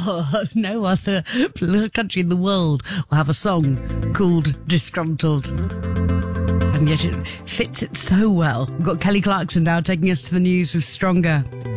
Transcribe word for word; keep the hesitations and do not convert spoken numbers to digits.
Oh, no other country in the world will have a song called Disgruntled. And yet it fits it so well. We've got Kelly Clarkson now taking us to the news with Stronger.